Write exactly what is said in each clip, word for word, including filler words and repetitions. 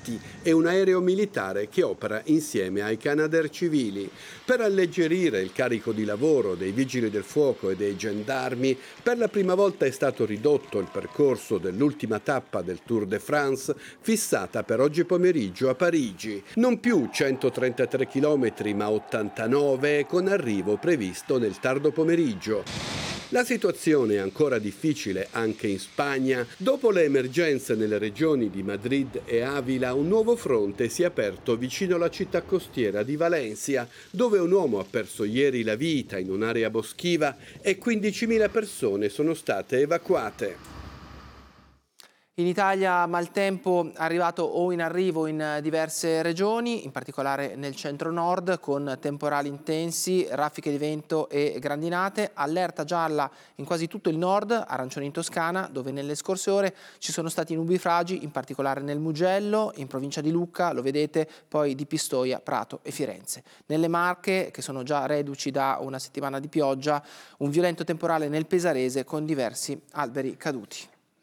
armati e un aereo militare che opera insieme ai Canadair civili. Per alleggerire il carico di lavoro dei vigili del fuoco e dei gendarmi, per la prima volta è stato ridotto il percorso dell'ultima tappa del Tour de France fissata per oggi pomeriggio a Parigi. Non più centotrentatré chilometri ma ottantanove, con arrivo previsto nel tardo pomeriggio. La situazione è ancora difficile anche in Spagna. Dopo le emergenze nelle regioni di Madrid e Avila, un nuovo fronte si è aperto vicino alla città costiera di Valencia, dove un uomo ha perso ieri la vita in un'area boschiva e quindicimila persone sono state evacuate. In Italia maltempo arrivato o in arrivo in diverse regioni, in particolare nel centro-nord, con temporali intensi, raffiche di vento e grandinate. Allerta gialla in quasi tutto il nord, arancione in Toscana, dove nelle scorse ore ci sono stati nubifragi, in particolare nel Mugello, in provincia di Lucca, lo vedete, poi di Pistoia, Prato e Firenze. Nelle Marche, che sono già reduci da una settimana di pioggia, un violento temporale nel Pesarese con diversi alberi caduti.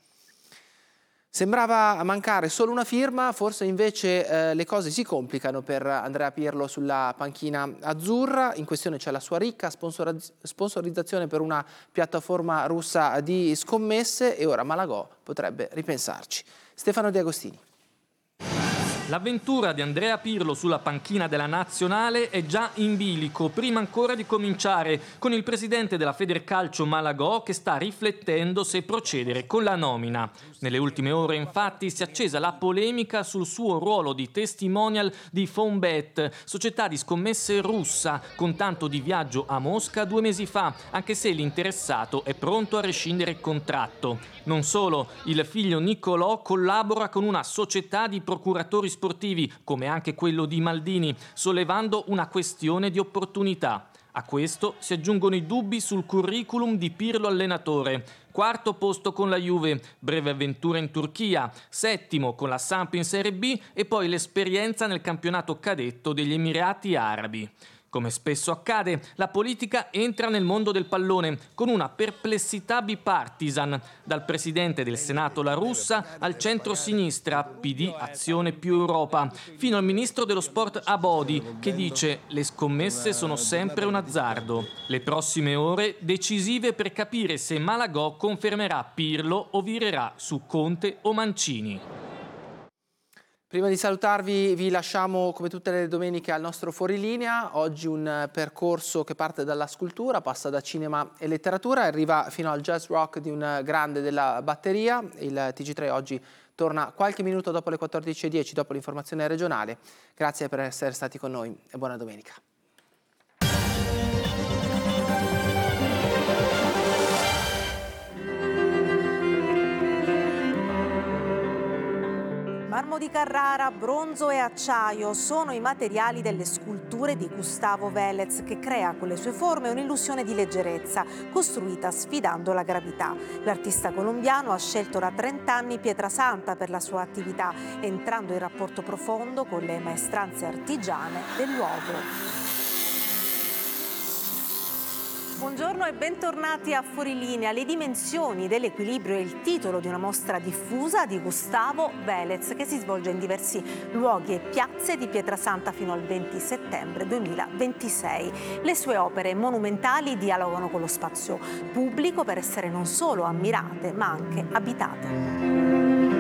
Sembrava mancare solo una firma, forse invece eh, le cose si complicano per Andrea Pirlo sulla panchina azzurra. In questione c'è la sua ricca sponsorizzazione per una piattaforma russa di scommesse e ora Malagò potrebbe ripensarci. Stefano De Agostini. L'avventura di Andrea Pirlo sulla panchina della Nazionale è già in bilico, prima ancora di cominciare, con il presidente della Federcalcio Malagò che sta riflettendo se procedere con la nomina. Nelle ultime ore infatti si è accesa la polemica sul suo ruolo di testimonial di Fonbet, società di scommesse russa, con tanto di viaggio a Mosca due mesi fa, anche se l'interessato è pronto a rescindere il contratto. Non solo, il figlio Niccolò collabora con una società di procuratori sportivi, come anche quello di Maldini, sollevando una questione di opportunità. A questo si aggiungono i dubbi sul curriculum di Pirlo allenatore. Quarto posto con la Juve, breve avventura in Turchia, settimo con la Samp in Serie B e poi l'esperienza nel campionato cadetto degli Emirati Arabi. Come spesso accade, la politica entra nel mondo del pallone con una perplessità bipartisan, dal presidente del Senato La Russa al centro-sinistra, P D Azione più Europa, fino al ministro dello sport Abodi, che dice le scommesse sono sempre un azzardo. Le prossime ore decisive per capire se Malagò confermerà Pirlo o virerà su Conte o Mancini. Prima di salutarvi vi lasciamo come tutte le domeniche al nostro Fuorilinea. Oggi un percorso che parte dalla scultura, passa da cinema e letteratura e arriva fino al jazz rock di un grande della batteria. Il T G tre oggi torna qualche minuto dopo le quattordici e dieci, dopo l'informazione regionale. Grazie per essere stati con noi e buona domenica. Marmo di Carrara, bronzo e acciaio sono i materiali delle sculture di Gustavo Vélez, che crea con le sue forme un'illusione di leggerezza, costruita sfidando la gravità. L'artista colombiano ha scelto da trenta anni Pietrasanta per la sua attività, entrando in rapporto profondo con le maestranze artigiane del luogo. Buongiorno e bentornati a Fuorilinea. Le dimensioni dell'equilibrio è il titolo di una mostra diffusa di Gustavo Vélez che si svolge in diversi luoghi e piazze di Pietrasanta fino al venti settembre duemilaventisei. Le sue opere monumentali dialogano con lo spazio pubblico per essere non solo ammirate ma anche abitate.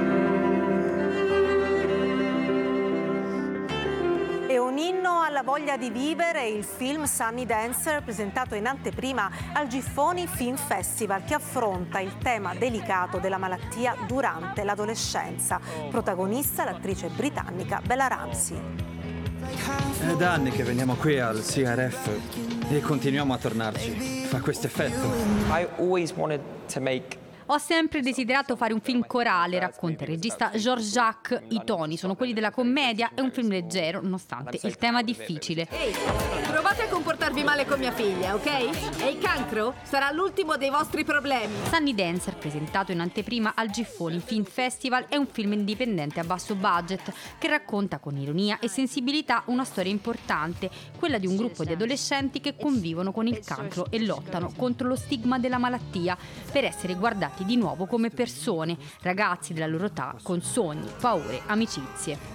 E un inno alla voglia di vivere il film Sunny Dancer, presentato in anteprima al Giffoni Film Festival, che affronta il tema delicato della malattia durante l'adolescenza. Protagonista l'attrice britannica Bella Ramsey. È da anni che veniamo qui al C R F e continuiamo a tornarci. Fa questo effetto. I always wanted to make Ho sempre desiderato fare un film corale, racconta il regista Georges Jacques. I toni sono quelli della commedia, è un film leggero, nonostante il tema difficile. Ehi, provate a comportarvi male con mia figlia, ok? E il cancro sarà l'ultimo dei vostri problemi. Sunny Dancer, presentato in anteprima al Giffoni Film Festival, è un film indipendente a basso budget che racconta con ironia e sensibilità una storia importante, quella di un gruppo di adolescenti che convivono con il cancro e lottano contro lo stigma della malattia per essere guardati di nuovo come persone, ragazzi della loro età con sogni, paure, amicizie.